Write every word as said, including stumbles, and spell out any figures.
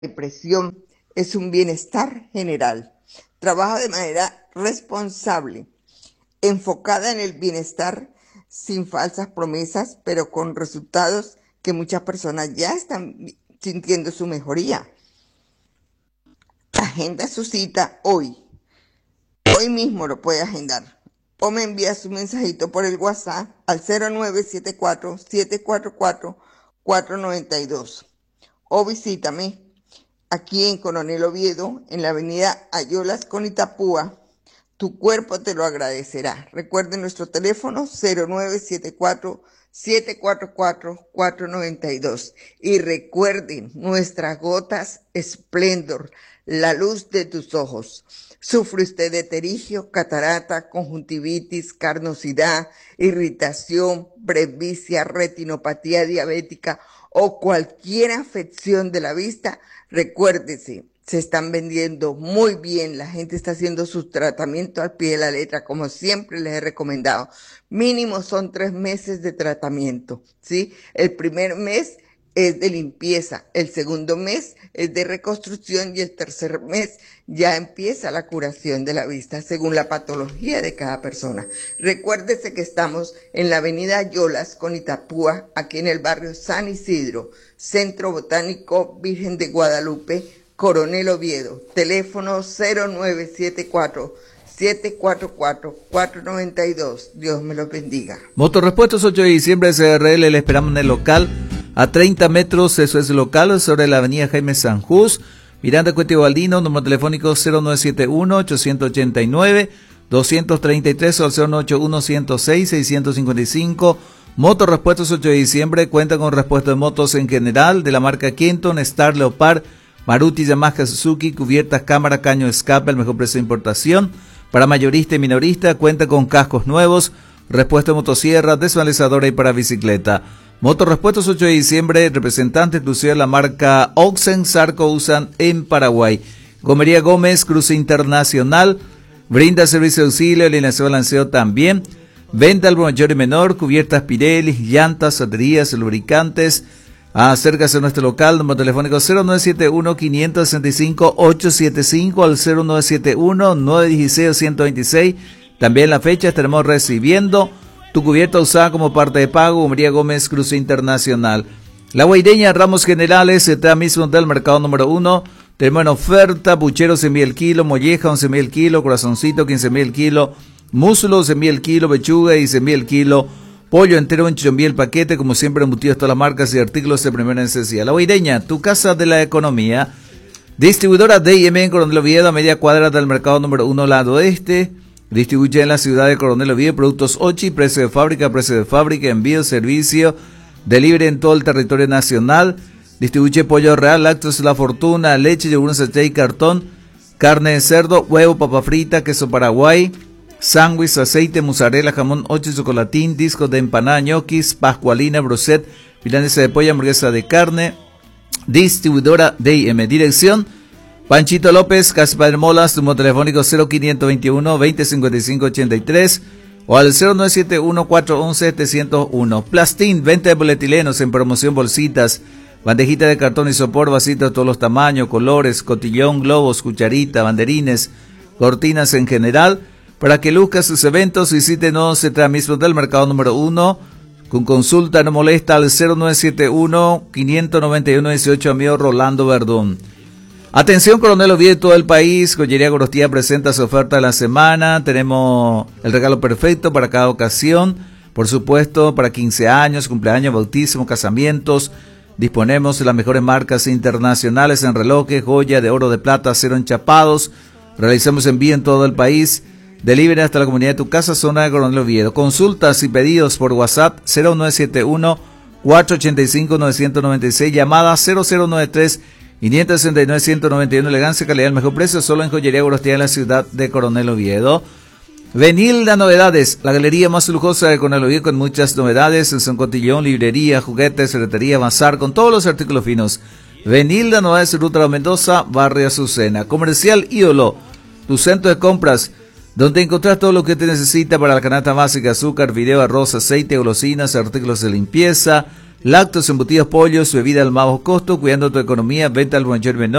depresión es un bienestar general. Trabaja de manera responsable, enfocada en el bienestar, sin falsas promesas, pero con resultados que muchas personas ya están sintiendo su mejoría. Agenda su cita hoy. Hoy mismo lo puede agendar. O me envías un mensajito por el WhatsApp al cero nueve siete cuatro, siete cuatro cuatro, cuatro nueve dos. O visítame aquí en Coronel Oviedo, en la avenida Ayolas con Itapúa. Tu cuerpo te lo agradecerá. Recuerden nuestro teléfono cero nueve siete cuatro, siete cuatro cuatro, cuatro nueve dos. Y recuerden nuestras gotas Splendor, la luz de tus ojos. ¿Sufre usted de pterigio, catarata, conjuntivitis, carnosidad, irritación, presbicia, retinopatía diabética o cualquier afección de la vista? Recuérdese, se están vendiendo muy bien, la gente está haciendo su tratamiento al pie de la letra, como siempre les he recomendado. Mínimo son tres meses de tratamiento, ¿sí? El primer mes es de limpieza, el segundo mes es de reconstrucción y el tercer mes ya empieza la curación de la vista según la patología de cada persona. Recuérdese que estamos en la avenida Ayolas con Itapúa, aquí en el barrio San Isidro, Centro Botánico Virgen de Guadalupe, Coronel Oviedo. Teléfono cero nueve siete cuatro, siete cuatro cuatro, cuatro nueve dos. Dios me los bendiga. Motorrepuestos ocho de diciembre C R L, le esperamos en el local a treinta metros, eso es el local, sobre la avenida Jaime Sanjús, Miranda Cuetibaldino, número telefónico cero nueve siete uno, ocho ocho nueve, dos tres tres o cero nueve ocho uno, ciento seis, seiscientos cincuenta y cinco. Motorrepuestos ocho de diciembre cuenta con repuesto de motos en general de la marca Kenton, Star, Leopard, Maruti, Yamaha, Suzuki, cubiertas, cámara, caño de escape, el mejor precio de importación. Para mayorista y minorista cuenta con cascos nuevos, repuesto de motosierra, desvanalizadora y para bicicleta. Motorrepuestos ocho de diciembre, representante exclusivo de la marca Oxen, Sarco usan en Paraguay. Gomería Gómez, cruce internacional, brinda servicio de auxilio, alineación de balanceo también. Venta al mayor y menor, cubiertas Pirelli, llantas, baterías, lubricantes. Acércase a nuestro local, número telefónico cero nueve siete uno, cinco seis cinco, ocho siete cinco al cero nueve siete uno, nueve uno seis, uno cero dos seis. También la fecha estaremos recibiendo tu cubierta usada como parte de pago. María Gómez, cruce internacional. La Guaireña, ramos generales, está mismo del mercado número uno. Tenemos en oferta puchero cien mil el kilo, molleja once mil el kilo, corazoncito quince mil el kilo, muslo once mil el kilo, pechuga diez mil el kilo, pollo entero en mil el paquete, como siempre embutidos todas las marcas y artículos de primera necesidad. La Guaireña, tu casa de la economía. Distribuidora D I M en Coronel Oviedo, a media cuadra del mercado número uno, lado este. Distribuye en la ciudad de Coronel Oviedo productos Ochi, precio de fábrica, precio de fábrica, envío, servicio, delivery en todo el territorio nacional. Distribuye pollo real, lácteos La Fortuna, leche, yogur, sachet y cartón, carne de cerdo, huevo, papa frita, queso Paraguay, sándwich, aceite, mozzarella, jamón, ocho, chocolatín, discos de empanada, ñoquis, pascualina, broset, milanesa de pollo, hamburguesa de carne. Distribuidora D I M. Dirección Panchito López, Casa Padre Molas, número telefónico cero quinientos veintiuno, veinte cincuenta y cinco ochenta y tres o al cero nueve siete uno, cuatro once, setecientos uno. Plastín, venta de polietilenos en promoción, bolsitas, bandejita de cartón y sopor, vasitos de todos los tamaños, colores, cotillón, globos, cucharita, banderines, cortinas en general. Para que luzca sus eventos, visítenos se mismo del mercado número uno. Con consulta no molesta al cero nueve siete uno, cinco nueve uno, dieciocho, amigo Rolando Verdún. Atención, Coronel Oviedo, todo el país. Joyería Gorostía presenta su oferta de la semana. Tenemos el regalo perfecto para cada ocasión. Por supuesto, para quince años, cumpleaños, bautismo, casamientos. Disponemos de las mejores marcas internacionales en relojes, joya de oro, de plata, acero enchapados. Realizamos envío en todo el país. Delivery hasta la comunidad de tu casa, zona de Coronel Oviedo. Consultas y pedidos por WhatsApp cero nueve siete uno, cuatro ocho cinco, nueve nueve seis. Llamada cero cero nueve tres, cinco sesenta y nueve, ciento noventa y uno. Elegancia, calidad, el mejor precio, solo en Joyería Gorostía en la ciudad de Coronel Oviedo. Venilda Novedades, la galería más lujosa de Coronel Oviedo con muchas novedades. En San Cotillón, librería, juguetes, ferretería, bazar con todos los artículos finos. Venilda Novedades, Ruta La Mendoza, Barrio Azucena. Comercial Ídolo, tu centro de compras, donde encontrás todo lo que te necesita para la canasta básica: azúcar, fideo, arroz, aceite, golosinas, artículos de limpieza, lácteos, embutidos, pollos, bebida al más bajo costo, cuidando tu economía, venta al mayor menor.